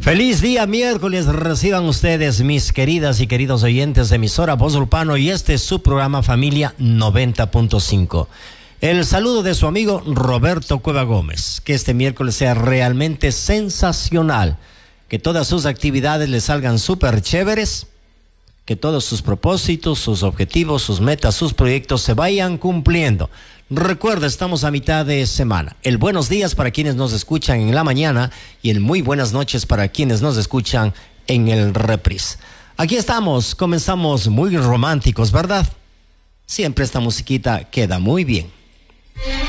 Feliz día miércoles, reciban ustedes mis queridas y queridos oyentes de emisora Voz Urbano y este es su programa Familia 90.5. El saludo de su amigo Roberto Cueva Gómez, que este miércoles sea realmente sensacional, que todas sus actividades le salgan súper chéveres, que todos sus propósitos, sus objetivos, sus metas, sus proyectos se vayan cumpliendo. Recuerda, estamos a mitad de semana. El buenos días para quienes nos escuchan en la mañana y el muy buenas noches para quienes nos escuchan en el reprise. Aquí estamos, comenzamos muy románticos, ¿verdad? Siempre esta musiquita queda muy bien.